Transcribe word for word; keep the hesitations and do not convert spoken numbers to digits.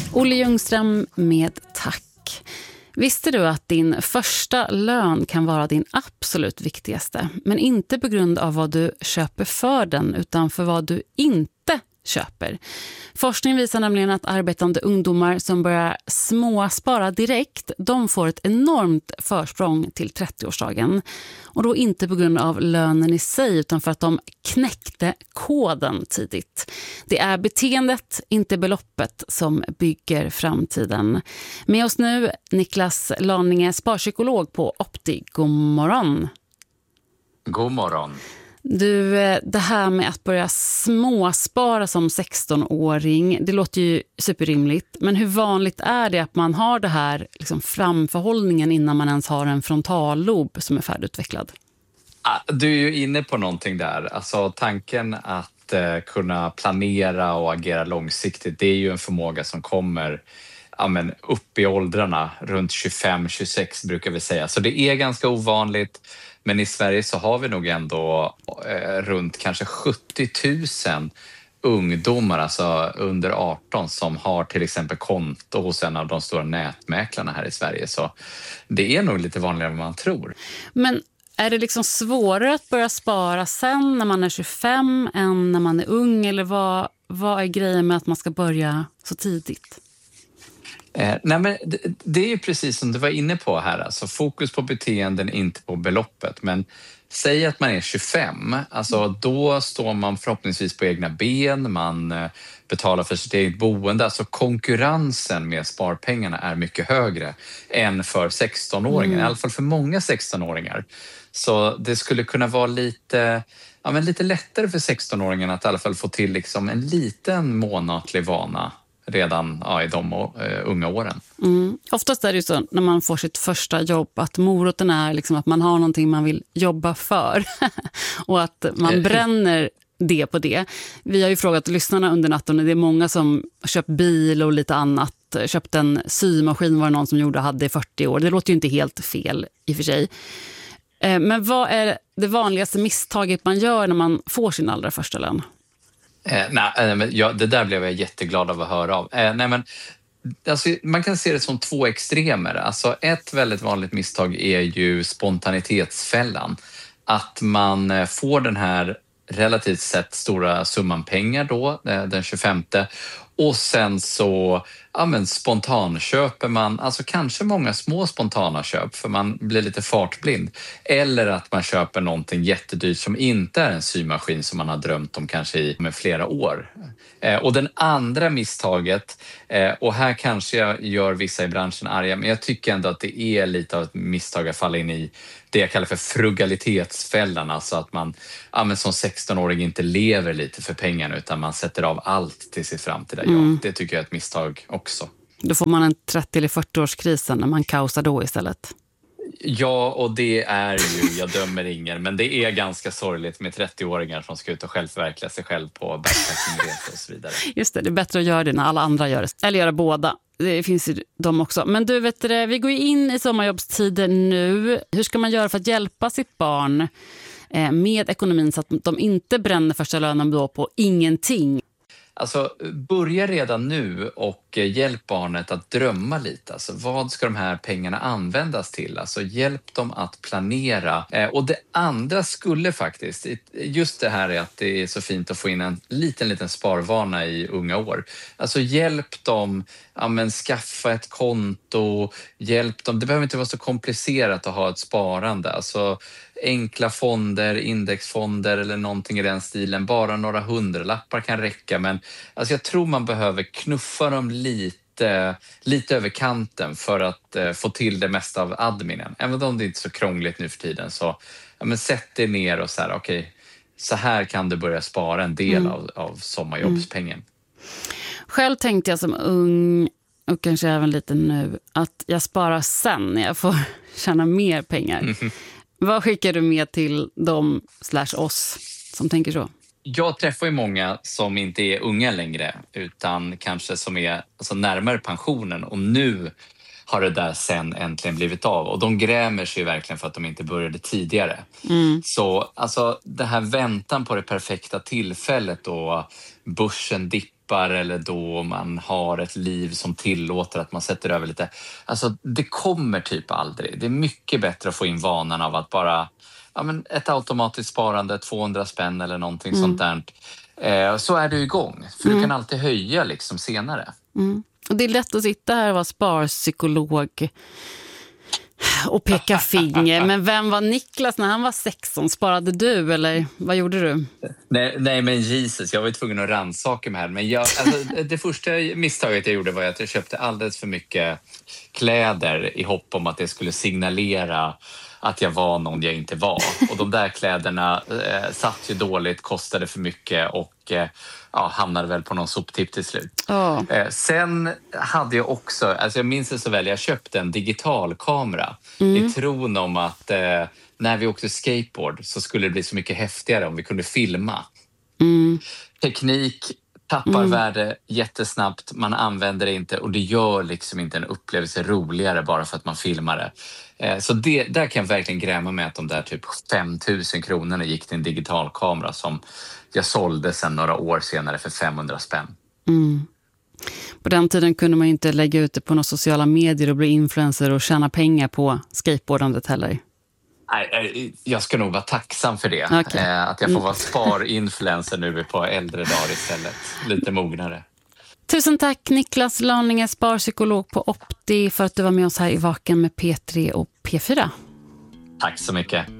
Olle Ljungström med tack. Visste du att din första lön kan vara din absolut viktigaste, men inte på grund av vad du köper för den utan för vad du inte köper. Forskning visar nämligen att arbetande ungdomar som börjar småspara direkt, de får ett enormt försprång till trettioårsdagen. Och då inte på grund av lönen i sig utan för att de knäckte koden tidigt. Det är beteendet, inte beloppet, som bygger framtiden. Med oss nu Niklas Laninge, sparpsykolog på Opti. God morgon. God morgon. Du, det här med att börja småspara som sexton-åring, det låter ju superrimligt. Men hur vanligt är det att man har det här liksom framförhållningen innan man ens har en frontallob som är färdigutvecklad? Du är ju inne på någonting där. Alltså tanken att eh, kunna planera och agera långsiktigt, det är ju en förmåga som kommer ja, men upp i åldrarna. Runt tjugofem tjugosex brukar vi säga. Så det är ganska ovanligt. Men i Sverige så har vi nog ändå eh, runt kanske sjuttio tusen ungdomar, alltså under arton, som har till exempel konto hos en av de stora nätmäklarna här i Sverige. Så det är nog lite vanligare än man tror. Men är det liksom svårare att börja spara sen när man är tjugofem än när man är ung? Eller vad, vad är grejen med att man ska börja så tidigt? Eh, nej men det, det är ju precis som du var inne på här, alltså fokus på beteenden, inte på beloppet. Men säg att man är tjugofem, alltså då står man förhoppningsvis på egna ben, man eh, betalar för sitt eget boende. Alltså konkurrensen med sparpengarna är mycket högre än för sexton-åringar, mm. i alla fall för många sexton-åringar. Så det skulle kunna vara lite, ja, men lite lättare för sexton-åringarna att i alla fall få till liksom en liten månatlig vana redan ja, i de uh, unga åren. Mm. Oftast är det ju så när man får sitt första jobb att moroten är liksom att man har någonting man vill jobba för och att man bränner det på det. Vi har ju frågat lyssnarna under natten och det är många som köpt bil och lite annat. Köpt en symaskin var det någon som gjorde och hade i fyrtio år. Det låter ju inte helt fel i och för sig. Men vad är det vanligaste misstaget man gör när man får sin allra första lön? Eh, nej, men ja, det där blev jag jätteglad av att höra av. Eh, nej, men, alltså, man kan se det som två extremer. Alltså, ett väldigt vanligt misstag är ju spontanitetsfällan. Att man eh, får den här relativt sett stora summan pengar då, eh, den tjugofemte. Och sen så ja, men spontanköper man, alltså kanske många små spontana köp för man blir lite fartblind. Eller att man köper någonting jättedyrt som inte är en symaskin som man har drömt om kanske i med flera år. Eh, och den andra misstaget, eh, och här kanske jag gör vissa i branschen arga, men jag tycker ändå att det är lite av ett misstag att falla in i det jag kallar för frugalitetsfällan. Alltså att man ja, men som sexton-åring inte lever lite för pengarna utan man sätter av allt till sitt framtida jobb. Mm. Det tycker jag är ett misstag också. Då får man en trettio- eller fyrtio-årskrisen när man kaosar då istället. Ja, och det är ju, jag dömer ingen, men det är ganska sorgligt med trettio-åringar som ska ut och självförverkliga sig själv på backpackingresa och så vidare. Just det, det är bättre att göra det när alla andra gör det. Eller göra båda. Det finns ju de också. Men du vet det, vi går in i sommarjobbstider nu. Hur ska man göra för att hjälpa sitt barn med ekonomin så att de inte bränner första lönen då på ingenting? Alltså, börja redan nu och hjälp barnet att drömma lite. Alltså, vad ska de här pengarna användas till? Alltså, hjälp dem att planera. Eh, och det andra skulle faktiskt, just det här är att det är så fint att få in en liten, liten sparvana i unga år. Alltså, hjälp dem, ja, men, skaffa ett konto, hjälp dem. Det behöver inte vara så komplicerat att ha ett sparande. Alltså, enkla fonder, indexfonder eller någonting i den stilen. Bara några hundralappar kan räcka. Men alltså jag tror man behöver knuffa dem lite, lite över kanten för att eh, få till det mesta av adminen. Även om det inte är så krångligt nu för tiden så ja, men sätt dig ner och så här, okej, okay, så här kan du börja spara en del mm. av, av sommarjobbspengen. Mm. Själv tänkte jag som ung och kanske även lite nu att jag sparar sen när jag får tjäna mer pengar. Mm. Vad skickar du med till dem slash oss som tänker så? Jag träffar ju många som inte är unga längre utan kanske som är alltså, närmare pensionen och nu har det där sen äntligen blivit av. Och de grämer sig verkligen för att de inte började tidigare. Mm. Så alltså det här väntan på det perfekta tillfället då börsen dippar jobbar eller då man har ett liv som tillåter att man sätter över lite. Alltså det kommer typ aldrig. Det är mycket bättre att få in vanan av att bara, ja men ett automatiskt sparande, tvåhundra spänn eller någonting mm. sånt där. Eh, så är du igång. För mm. du kan alltid höja liksom senare. Mm. Och det är lätt att sitta här och vara sparpsykolog och peka finger. Men vem var Niklas när han var sexton? Sparade du eller vad gjorde du? Nej, nej men Jesus, jag var tvungen att rannsaka mig här. Men jag, alltså, det första misstaget jag gjorde var att jag köpte alldeles för mycket kläder i hopp om att det skulle signalera att jag var någon jag inte var. Och de där kläderna eh, satt ju dåligt, kostade för mycket och eh, ja, hamnade väl på någon soptipp till slut. Oh. Eh, sen hade jag också, alltså jag minns det så väl, jag köpte en digital kamera mm. i tron om att eh, när vi åkte skateboard så skulle det bli så mycket häftigare om vi kunde filma. Mm. Teknik tappar mm. värde jättesnabbt, man använder det inte och det gör liksom inte en upplevelse roligare bara för att man filmar det. Så det, där kan jag verkligen gräma med att de där typ fem tusen kronorna gick till en digital kamera som jag sålde sen några år senare för femhundra spänn. Mm. På den tiden kunde man inte lägga ut det på några sociala medier och bli influencer och tjäna pengar på skateboardandet heller. Nej, jag ska nog vara tacksam för det. Okay. Att jag får vara sparinfluencer nu på äldre dagar istället. Lite mognare. Tusen tack Niklas Laninge, sparpsykolog på Opti, för att du var med oss här i Vaken med P tre och P fyra. Tack så mycket.